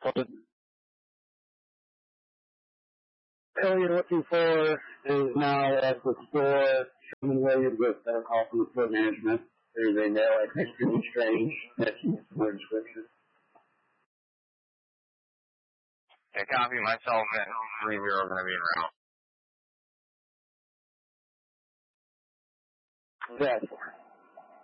you're looking for is now at the store, Sherman Williams with Hoffman Foot Management. There's a nail extremely strange. That's more description. Yeah, copy myself at 3-0 going to be in route. That's